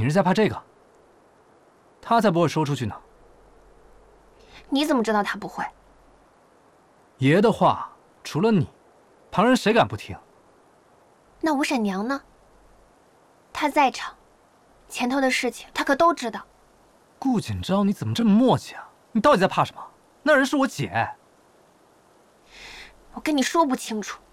是在怕这个？他才不会说出去呢。 你怎么知道他不会？ 爷的话，除了你，旁人谁敢不听？ 那吴婶娘呢？她在场，前头的事情她可都知道。 顾锦昭，你怎么这么磨叽啊？你到底在怕什么？那人是我姐。 我跟你说不清楚。